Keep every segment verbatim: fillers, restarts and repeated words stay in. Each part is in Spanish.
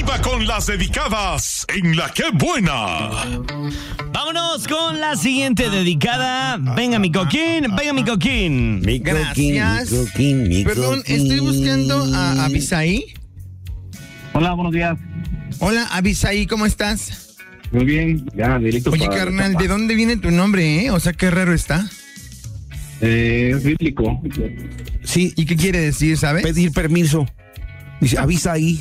arriba con las dedicadas en La Qué Buena. Vámonos con la siguiente dedicada. Venga, mi coquín, venga, mi coquín. Mi coquín, Gracias. mi coquín, mi Perdón, coquín. estoy buscando a Abisaí. Hola, buenos días. Hola, Abisaí, ¿cómo estás? Muy bien, ya, directo. Oye, para carnal, Tampa. ¿de dónde viene tu nombre, eh? O sea, qué raro está. Eh, es bíblico. Sí, ¿Y qué quiere decir, sabes? pedir permiso. Dice, avisa ahí.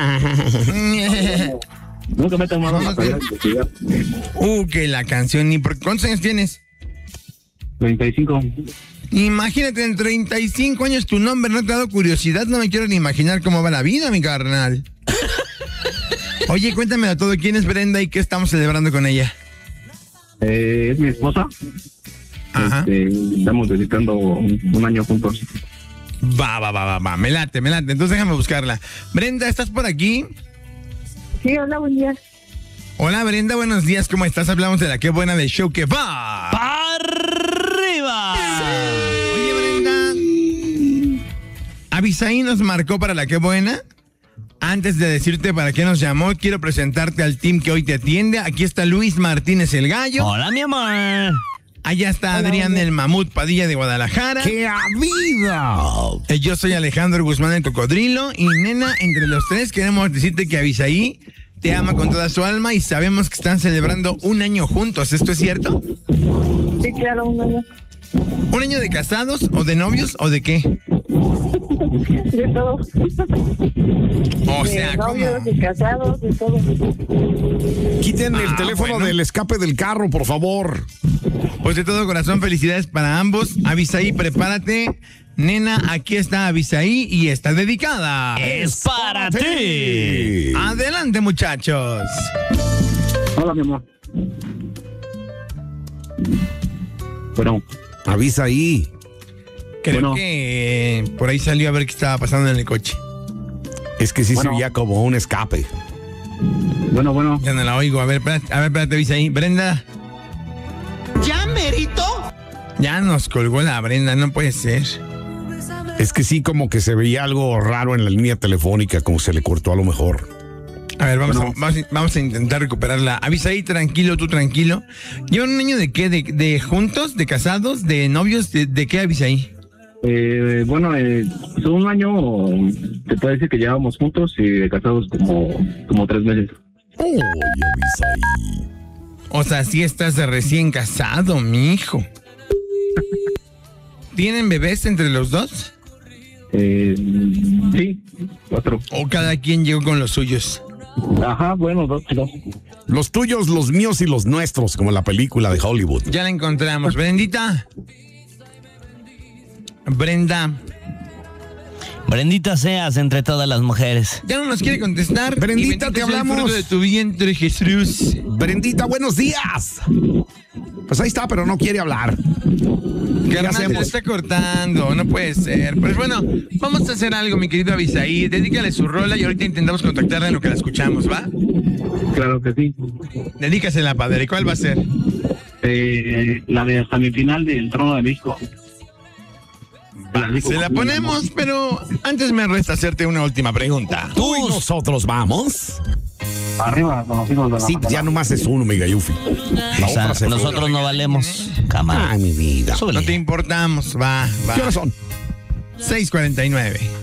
Nunca me he tomado No, la tarea no. de investigar. uh, que la canción, ni por... ¿Cuántos años tienes? treinta y cinco. Imagínate, en treinta y cinco años tu nombre no te ha dado curiosidad, no me quiero ni imaginar cómo va la vida, mi carnal. Oye, cuéntamelo todo, ¿quién es Brenda y qué estamos celebrando con ella? Eh, es mi esposa. Ajá. Este, estamos dedicando un, un año juntos. Va, va, va, va, va, me late, me late, entonces déjame buscarla. Brenda, ¿estás por aquí? Sí, hola, buen día. Hola, Brenda, buenos días, ¿cómo estás? Hablamos de la Qué Buena del show que va. ¡Arriba! Oye, Brenda, Abisaí nos marcó para la Qué Buena. Antes de decirte para qué nos llamó, quiero presentarte al team que hoy te atiende. Aquí está Luis Martínez el Gallo. Hola, mi amor. Allá está Adrián el Mamut Padilla de Guadalajara. ¡Qué vida! Eh, Yo soy Alejandro Guzmán el Cocodrilo. Y nena, entre los tres queremos decirte que Abisaí te ama con toda su alma y sabemos que están celebrando un año juntos. ¿Esto es cierto? Sí, claro, un año. ¿Un año de casados o de novios o de qué? De todo. O de sea, ¿cómo? novios, de casados, de todo. Quiten el Ah, teléfono bueno. del escape del carro, por favor. Pues de todo corazón, felicidades para ambos. Abisaí, prepárate. Nena, aquí está Abisaí y está dedicada. Es para ti. Adelante, muchachos. Hola, mi amor. Bueno, Avisa ahí. Creo Bueno. que eh, por ahí salió a ver qué estaba pasando en el coche. Es que sí Bueno. se veía como un escape. bueno, bueno. Ya no la oigo. A ver, espérate, a ver, espérate, Abisaí. Brenda. ¿Ya, Merito? Ya nos colgó la Brenda, no puede ser. Es que sí, como que se veía algo raro en la línea telefónica, como se le cortó a lo mejor. A ver, vamos, Bueno. a, vamos, a- vamos a intentar recuperarla. Abisaí, tranquilo, tú tranquilo. ¿Llevan un año de qué? ¿De, de juntos? ¿De casados? ¿De novios? ¿De, de qué, Abisaí? Eh, bueno, eh, son un año, te puede decir que llevamos juntos y de casados como, como tres meses. Oye, avisa ahí. O sea, sí estás de recién casado, mi hijo. ¿Tienen bebés entre los dos? Eh, sí, cuatro. ¿O cada quien llegó con los suyos? Ajá, bueno, dos, dos. Los tuyos, los míos y los nuestros, como en la película de Hollywood. Ya la encontramos. Brendita. Brenda. Brendita seas entre todas las mujeres. Ya no nos quiere contestar. Brendita, Y bendito te sea el hablamos. fruto de tu vientre, Jesús. Brendita, buenos días. Pues ahí está, pero no quiere hablar. ¿Qué Carnal, se le hacemos? está cortando, no puede ser. Pues bueno, vamos a hacer algo, mi querido Abisaí. Dedícale su rola y ahorita intentamos contactarla en lo que la escuchamos, ¿va? Claro que sí. Dedícasela, padre. ¿Cuál va a ser? Eh, la de semifinal del Trono de México. Se la ponemos, pero antes me resta hacerte una última pregunta. ¿Tú y nosotros vamos? Arriba, con los hijos de la Sí, ya nomás es uno, mi gayufi. La O sea, otra se fue. nosotros no valemos. Cámara. Ay, mi vida. No te importamos, va, va. ¿Qué horas son? seis cuarenta y nueve.